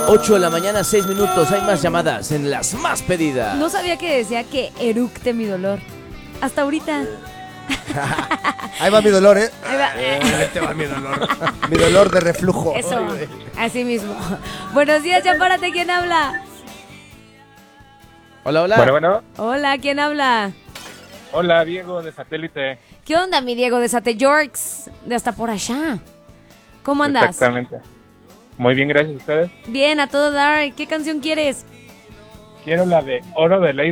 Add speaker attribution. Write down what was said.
Speaker 1: 8 de la mañana, 6 minutos. Hay más llamadas en las más pedidas.
Speaker 2: No sabía que decía que eructe mi dolor. Hasta ahorita.
Speaker 3: Ahí va mi dolor, ¿eh?
Speaker 2: Ahí va.
Speaker 1: Ahí te va mi dolor.
Speaker 3: Mi dolor de reflujo.
Speaker 2: Eso, así mismo. Buenos días, Champárate, ¿quién habla?
Speaker 1: Hola, hola.
Speaker 4: Bueno.
Speaker 2: Hola, ¿quién habla?
Speaker 4: Hola, Diego de Satélite.
Speaker 2: ¿Qué onda, mi Diego de Sate Yorks? De hasta por allá. ¿Cómo andas?
Speaker 4: Exactamente. Muy bien, gracias a ustedes.
Speaker 2: Bien, a todo dar. ¿Qué canción quieres?
Speaker 4: Quiero la de Oro de Ley